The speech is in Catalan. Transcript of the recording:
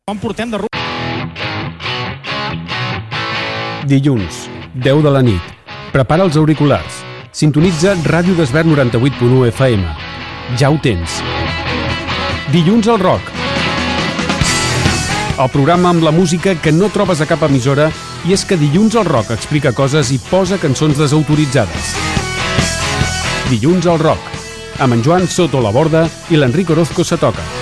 Com portem de ruta? Dilluns, 10 de la nit. Prepara els auriculars. Sintonitza Ràdio Desvern 98.1 FM. Ja ho tens. Dilluns al rock. El programa amb la música que no trobes a cap emissora, i és que Dilluns al rock explica coses i posa cançons desautoritzades. Dilluns al rock, amb en Joan Soto Laborda i l'Enric Orozco Satoca.